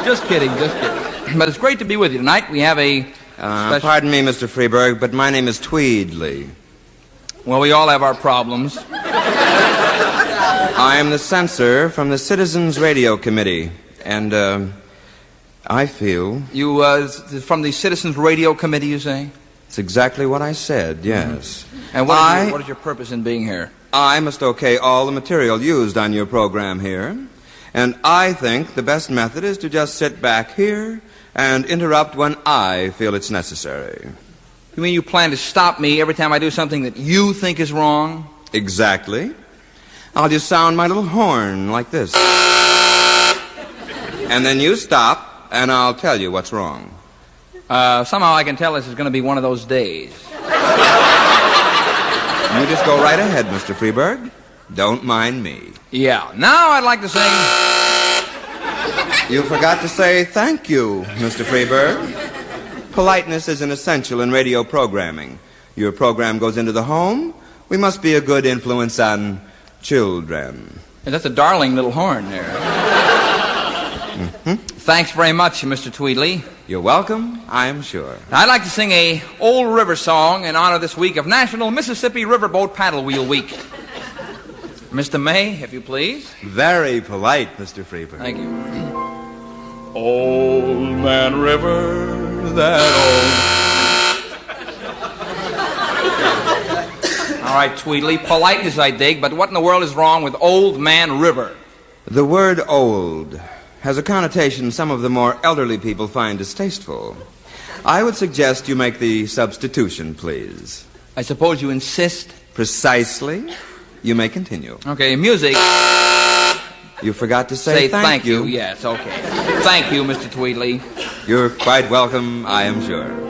Just kidding, just kidding. But it's great to be with you tonight. We have a special... Pardon me, Mr. Freeberg, but my name is Tweedley. Well, we all have our problems. I am the censor from the Citizens Radio Committee, and I feel... You, from the Citizens Radio Committee, you say? It's exactly what I said, yes. Mm-hmm. And what is your purpose in being here? I must okay all the material used on your program here, and I think the best method is to just sit back here and interrupt when I feel it's necessary. You mean you plan to stop me every time I do something that you think is wrong? Exactly. I'll just sound my little horn like this. And then you stop, and I'll tell you what's wrong. Somehow I can tell this is going to be one of those days. You just go right ahead, Mr. Freeberg. Don't mind me. Yeah. Now I'd like to sing... You forgot to say thank you, Mr. Freeberg. Politeness is an essential in radio programming. Your program goes into the home. We must be a good influence on children. Hey, that's a darling little horn there. Mm-hmm. Thanks very much, Mr. Tweedley. You're welcome, I am sure. I'd like to sing a old river song in honor this week of National Mississippi Riverboat Paddle Wheel Week. Mr. May, if you please. Very polite, Mr. Freeberg. Thank you. Old Man River, that old... All right, Tweedley, politeness I dig, but what in the world is wrong with Old Man River? The word old has a connotation some of the more elderly people find distasteful. I would suggest you make the substitution, please. I suppose you insist? Precisely. You may continue. Okay, music. You forgot to say thank you. Yes, okay. Thank you, Mr. Tweedley. You're quite welcome, I am sure.